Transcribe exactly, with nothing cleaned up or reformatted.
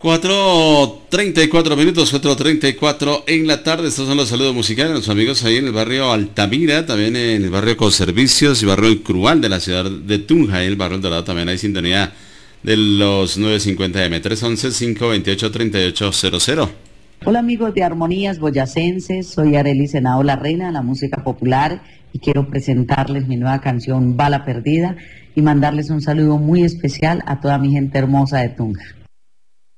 cuatro treinta y cuatro minutos, cuatro treinta y cuatro en la tarde. Estos son los saludos musicales de los amigos ahí en el barrio Altamira, también en el barrio Conservicios y barrio El Crual de la ciudad de Tunja. Y en el barrio El Dorado también hay sintonía de los nueve cincuenta M, tres once, cinco veintiocho, treinta y ocho cero cero. Hola amigos de Armonías Boyacenses, soy Arely Senado, la reina de la música popular, y quiero presentarles mi nueva canción Bala Perdida y mandarles un saludo muy especial a toda mi gente hermosa de Tunja.